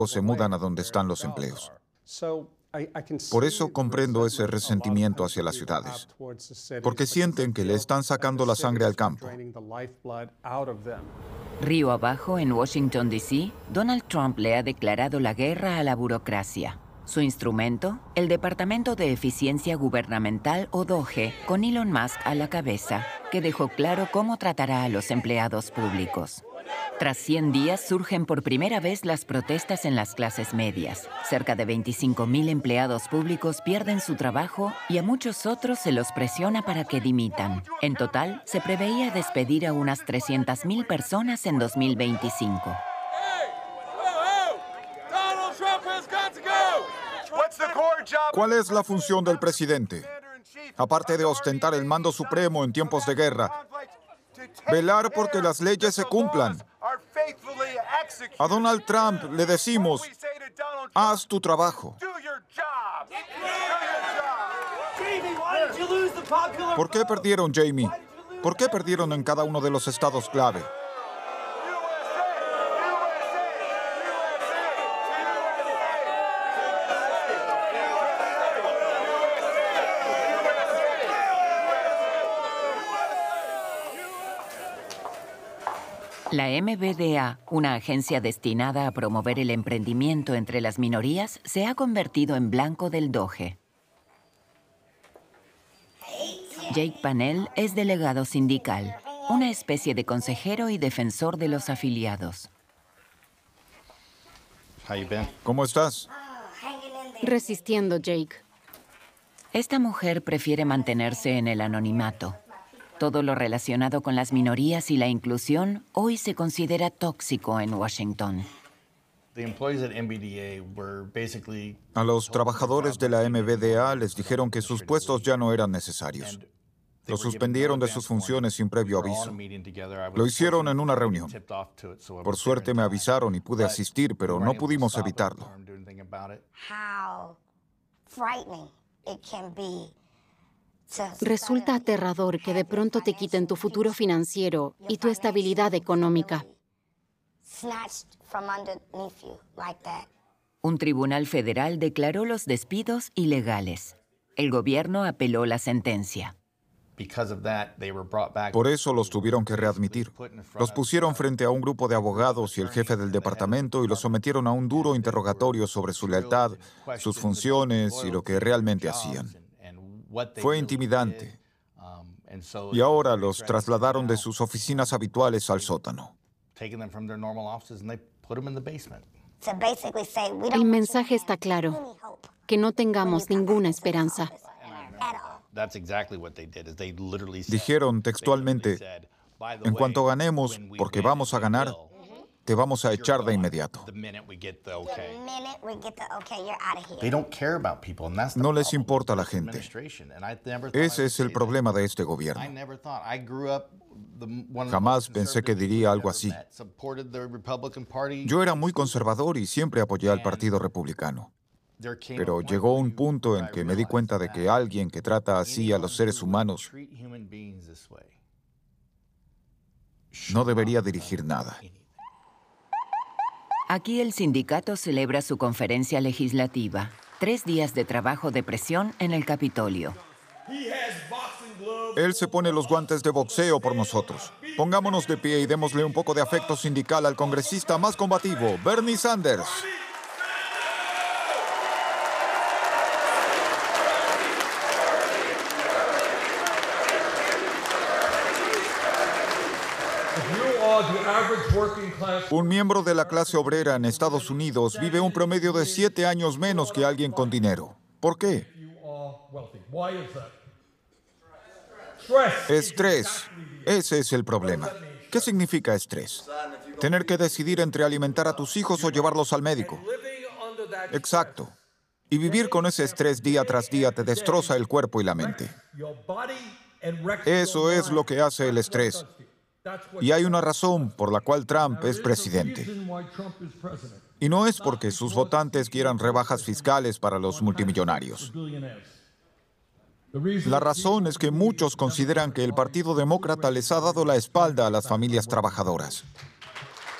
se mudan a donde están los empleos. Por eso comprendo ese resentimiento hacia las ciudades, porque sienten que le están sacando la sangre al campo. Río abajo, en Washington, D.C., Donald Trump le ha declarado la guerra a la burocracia. Su instrumento, el Departamento de Eficiencia Gubernamental, o DOGE, con Elon Musk a la cabeza, que dejó claro cómo tratará a los empleados públicos. Tras 100 días surgen por primera vez las protestas en las clases medias. Cerca de 25,000 empleados públicos pierden su trabajo y a muchos otros se los presiona para que dimitan. En total, se preveía despedir a unas 300,000 personas en 2025. ¿Cuál es la función del presidente? Aparte de ostentar el mando supremo en tiempos de guerra, velar porque las leyes se cumplan. A Donald Trump le decimos, haz tu trabajo. ¿Por qué perdieron, Jamie? ¿Por qué perdieron en cada uno de los estados clave? La MBDA, una agencia destinada a promover el emprendimiento entre las minorías, se ha convertido en blanco del DOGE. Jake Panel es delegado sindical, una especie de consejero y defensor de los afiliados. ¿Cómo estás? Resistiendo, Jake. Esta mujer prefiere mantenerse en el anonimato. Todo lo relacionado con las minorías y la inclusión hoy se considera tóxico en Washington. A los trabajadores de la MBDA les dijeron que sus puestos ya no eran necesarios. Los suspendieron de sus funciones sin previo aviso. Lo hicieron en una reunión. Por suerte me avisaron y pude asistir, pero no pudimos evitarlo. Resulta aterrador que de pronto te quiten tu futuro financiero y tu estabilidad económica. Un tribunal federal declaró los despidos ilegales. El gobierno apeló la sentencia. Por eso los tuvieron que readmitir. Los pusieron frente a un grupo de abogados y el jefe del departamento y los sometieron a un duro interrogatorio sobre su lealtad, sus funciones y lo que realmente hacían. Fue intimidante. Y ahora los trasladaron de sus oficinas habituales al sótano. El mensaje está claro, que no tengamos ninguna esperanza. Dijeron textualmente, en cuanto ganemos, porque vamos a ganar, te vamos a echar de inmediato. No les importa a la gente. Ese es el problema de este gobierno. Jamás pensé que diría algo así. Yo era muy conservador y siempre apoyé al Partido Republicano. Pero llegó un punto en que me di cuenta de que alguien que trata así a los seres humanos no debería dirigir nada. Aquí el sindicato celebra su conferencia legislativa. 3 días de trabajo de presión en el Capitolio. Él se pone los guantes de boxeo por nosotros. Pongámonos de pie y démosle un poco de afecto sindical al congresista más combativo, Bernie Sanders. Un miembro de la clase obrera en Estados Unidos vive un promedio de 7 años menos que alguien con dinero. ¿Por qué? Estrés. Ese es el problema. ¿Qué significa estrés? Tener que decidir entre alimentar a tus hijos o llevarlos al médico. Exacto. Y vivir con ese estrés día tras día te destroza el cuerpo y la mente. Eso es lo que hace el estrés. Y hay una razón por la cual Trump es presidente. Y no es porque sus votantes quieran rebajas fiscales para los multimillonarios. La razón es que muchos consideran que el Partido Demócrata les ha dado la espalda a las familias trabajadoras.